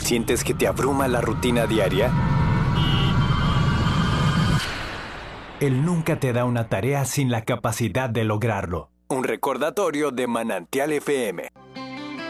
¿Sientes que te abruma la rutina diaria? Él nunca te da una tarea sin la capacidad de lograrlo. Un recordatorio de Manantial FM.